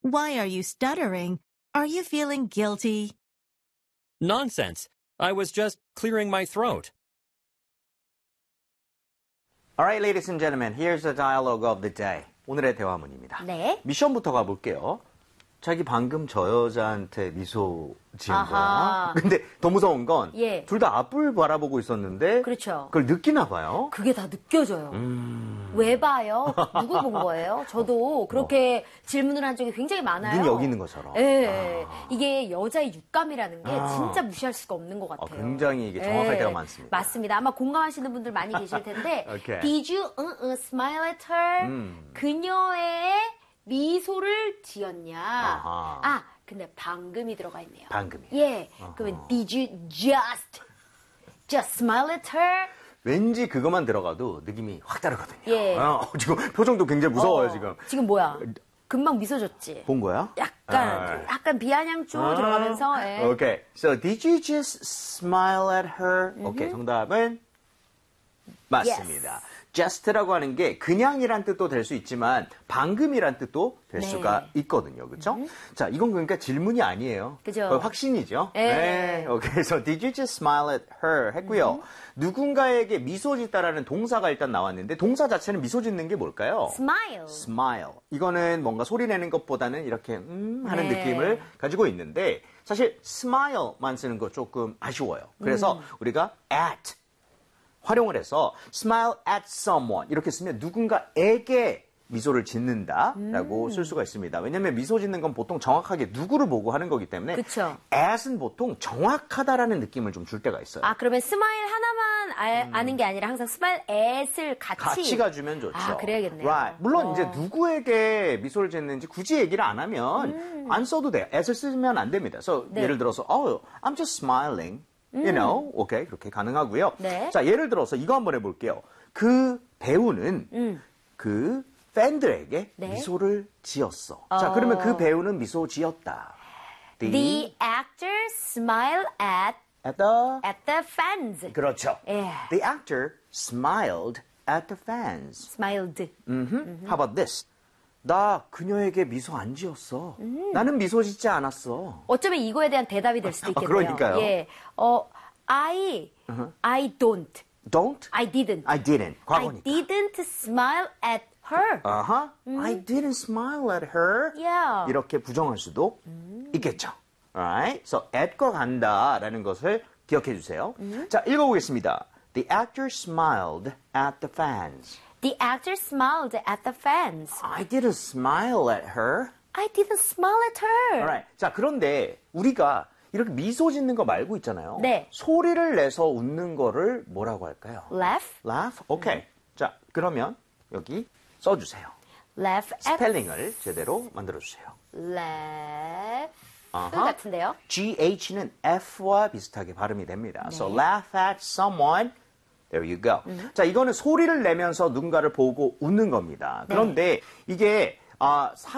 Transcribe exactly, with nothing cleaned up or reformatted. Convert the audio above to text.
Why are you stuttering? Are you feeling guilty? Nonsense. I was just clearing my throat. All right, ladies and gentlemen, here's the dialogue of the day. 오늘의 대화문입니다. 네. 미션부터 가볼게요. 자기 방금 저 여자한테 미소 지은 아하. 거야. 근데 더 무서운 건 예. 둘 다 앞을 바라보고 있었는데 그렇죠. 그걸 느끼나 봐요. 그게 다 느껴져요. 음... 왜 봐요? 누구 본 거예요? 저도 그렇게 어. 질문을 한 적이 굉장히 많아요. 눈이 여기 있는 것처럼. 네. 아. 이게 여자의 육감이라는 게 아. 진짜 무시할 수가 없는 것 같아요. 아, 굉장히 이게 정확할 네. 때가 많습니다. 맞습니다. 아마 공감하시는 분들 많이 계실 텐데 okay. Did you uh, uh, smile at her? 음. 그녀의 미소를 지었냐? 아하. 아, 근데 방금이 들어가 있네요. 방금이. 예. 아하. 그러면 Did you just just smile at her? 왠지 그것만 들어가도 느낌이 확 다르거든요. 예. 어, 지금 표정도 굉장히 무서워요, 어, 지금. 지금 뭐야? 금방 미소 줬지? 본 거야? 약간, 아. 약간 비아냥 쪽 아. 들어가면서. 예. Okay. So, did you just smile at her? 오케이, okay, 정답은 맞습니다. Yes. just라고 하는 게 그냥이란 뜻도 될 수 있지만 방금이란 뜻도 될 네. 수가 있거든요. 그렇죠? 음. 자, 이건 그러니까 질문이 아니에요. 그죠? 거의 확신이죠. 네. 네. 오케이. So, did you just smile at her? 했고요. 음. 누군가에게 미소 짓다라는 동사가 일단 나왔는데 동사 자체는 미소 짓는 게 뭘까요? Smile. smile. 이거는 뭔가 소리 내는 것보다는 이렇게 음 하는 네. 느낌을 가지고 있는데 사실 smile만 쓰는 거 조금 아쉬워요. 그래서 음. 우리가 at 활용을 해서 smile at someone 이렇게 쓰면 누군가에게 미소를 짓는다라고 음. 쓸 수가 있습니다. 왜냐하면 미소 짓는 건 보통 정확하게 누구를 보고 하는 거기 때문에 그쵸. at은 보통 정확하다라는 느낌을 좀 줄 때가 있어요. 아, 그러면 스마일 하나만 알, 음. 아는 게 아니라 항상 스마일 at을 같이. 같이 가주면 좋죠. 아, 그래야겠네요. Right. 물론 어. 이제 누구에게 미소를 짓는지 굳이 얘기를 안 하면 음. 안 써도 돼요. at을 쓰면 안 됩니다. So 네. 예를 들어서 oh, I'm just smiling. You know, 오케이, 그렇게 가능하고요. 네. 자, 예를 들어서 이거 한번 해볼게요. 그 배우는 음. 그 팬들에게 네. 미소를 지었어. 어. 자, 그러면 그 배우는 미소 지었다. The, The actor smiled at, at the at the fans. 그렇죠. 예. The actor smiled at the fans. Smiled. Mm-hmm. How about this? 나 그녀에게 미소 안 지었어. 음. 나는 미소 짓지 않았어. 어쩌면 이거에 대한 대답이 될 수도 아, 있겠네요. 그러니까요. 예. 어, I, Uh-huh. I don't. Don't? I didn't. I didn't. I 과거니까. didn't smile at her. Uh-huh. I didn't smile at her. Yeah. 이렇게 부정할 수도 있겠죠. Alright. So, at과 간다라는 것을 기억해 주세요. 자, 읽어보겠습니다. The actor smiled at the fans. The actor smiled at the fans. I didn't smile at her. I didn't smile at her. Alright. 자, 그런데 우리가 이렇게 미소 짓는 거 말고 있잖아요. 네. 소리를 내서 웃는 거를 뭐라고 할까요? Laugh. laugh? 오케이. 음. 자, 그러면 여기 써주세요. Laugh at. 스펠링을 제대로 만들어주세요. Laugh. 아하. 같은데요? GH는 F와 비슷하게 발음이 됩니다. So laugh at someone. There you go. 음. 자, 이거는 소리를 내면서 누군가를 보고 웃는 겁니다. 그런데 이게 아,